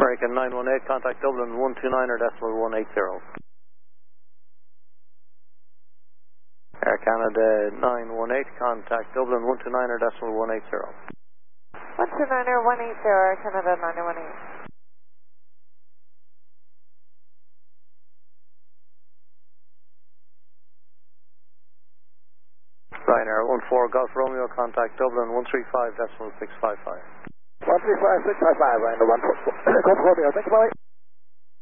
American 918, contact Dublin 129er.180. Air Canada 918, contact Dublin 129er.180. 129er 180, Air Canada 918. Ryanair 14 Golf Romeo, contact Dublin 135.655. 135.655, Ryanair 14 Golf Romeo, thanks, Molly.